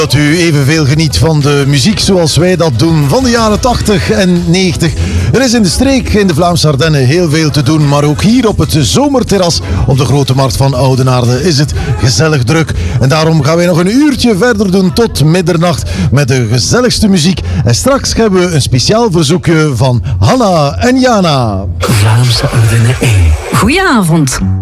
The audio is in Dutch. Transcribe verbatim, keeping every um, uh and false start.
Dat u evenveel geniet van de muziek zoals wij dat doen van de jaren tachtig en negentig. Er is in de streek, in de Vlaamse Ardennen, heel veel te doen. Maar ook hier op het zomerterras op de Grote Markt van Oudenaarde is het gezellig druk. En daarom gaan wij nog een uurtje verder doen tot middernacht met de gezelligste muziek. En straks hebben we een speciaal verzoekje van Hanna en Jana. Vlaamse Ardennen één. Goedenavond.